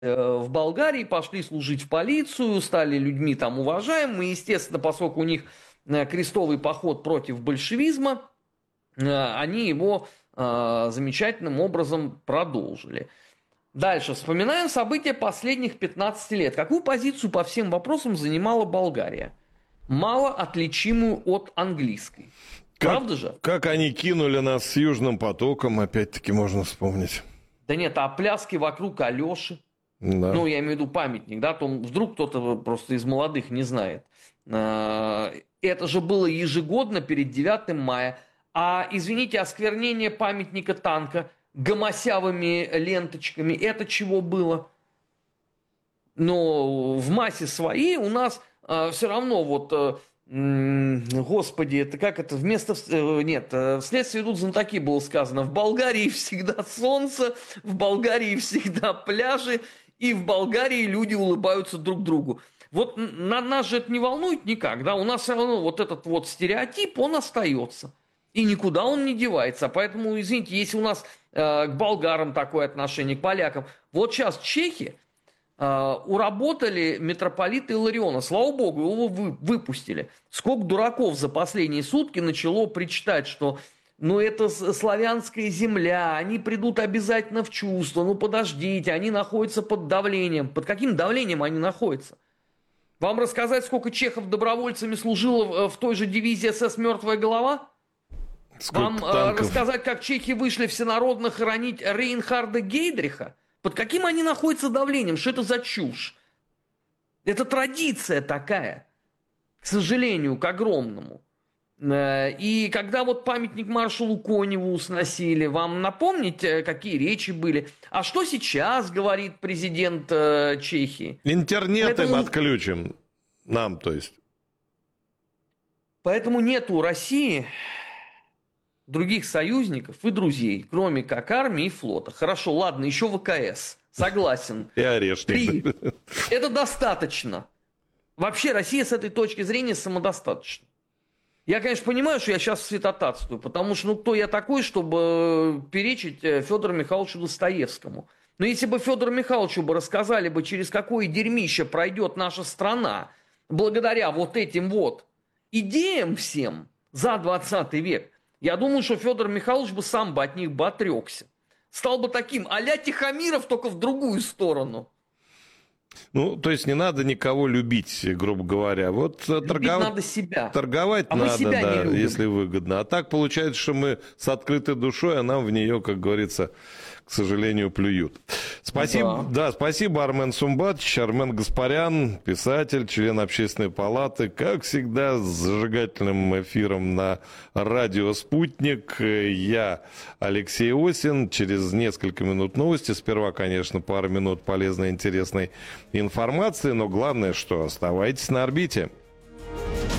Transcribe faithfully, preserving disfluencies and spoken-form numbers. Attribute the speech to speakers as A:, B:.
A: в Болгарии, пошли служить в полицию, стали людьми там уважаемыми. Естественно, поскольку у них крестовый поход против большевизма, они его замечательным образом продолжили. Дальше. Вспоминаем события последних пятнадцати лет. Какую позицию по всем вопросам занимала Болгария? Мало отличимую от английской.
B: Как,
A: Правда же?
B: Как они кинули нас с Южным потоком, опять-таки можно вспомнить.
A: Да нет, а пляски вокруг Алеши.
B: Да.
A: Ну, я имею в виду памятник, да, то вдруг кто-то просто из молодых не знает. Это же было ежегодно перед девятым мая. А, извините, осквернение памятника танка гомосявыми ленточками, это чего было? Но в массе своей у нас все равно вот... Господи, это как это? Вместо... Нет, вследствие идут знатоки было сказано. В Болгарии всегда солнце, в Болгарии всегда пляжи, и в Болгарии люди улыбаются друг другу. Вот на нас же это не волнует никак, да? У нас все равно вот этот вот стереотип, он остается. И никуда он не девается. Поэтому, извините, если у нас э, к болгарам такое отношение, к полякам. Вот сейчас чехи э, уработали митрополита Илариона. Слава богу, его вы, выпустили. Сколько дураков за последние сутки начало причитать, что ну это славянская земля, они придут обязательно в чувство. Ну подождите, они находятся под давлением. Под каким давлением они находятся? Вам рассказать, сколько чехов добровольцами служило в той же дивизии СС «Мертвая голова»?
B: Сколько
A: Вам
B: танков?
A: э, рассказать, как чехи вышли всенародно хоронить Рейнхарда Гейдриха? Под каким они находятся давлением? Что это за чушь? Это традиция такая, к сожалению, к огромному. Э, и когда вот памятник маршалу Коневу сносили, вам напомнить, какие речи были? А что сейчас говорит президент э, Чехии?
B: Интернет
A: Поэтому...
B: им отключим. Нам, то есть.
A: Поэтому нет у России других союзников и друзей, кроме как армии и флота. Хорошо, ладно, еще ВКС. Согласен.
B: И орешник.
A: Три. Это достаточно. Вообще Россия с этой точки зрения самодостаточна. Я, конечно, понимаю, что я сейчас святотатствую, потому что ну кто я такой, чтобы перечить Федору Михайловичу Достоевскому. Но если бы Федору Михайловичу бы рассказали бы, через какое дерьмище пройдет наша страна, благодаря вот этим вот идеям всем за двадцатый век, я думаю, что Федор Михайлович бы сам бы от них бы отрекся. Стал бы таким а-ля Тихомиров, только в другую сторону.
B: Ну, то есть не надо никого любить, грубо говоря. Вот
A: любить
B: торгов...
A: надо себя.
B: Торговать
A: а
B: надо,
A: мы себя
B: да,
A: не любим.
B: если выгодно. А так получается, что мы с открытой душой, а нам в нее, как говорится, к сожалению, плюют. Спасибо, да. Да, спасибо, Армен Сумбатович, Армен Гаспарян, писатель, член Общественной палаты, как всегда, с зажигательным эфиром на радио «Спутник». Я Алексей Осин. Через несколько минут новости. Сперва, конечно, пару минут полезной, интересной информации, но главное, что оставайтесь на орбите.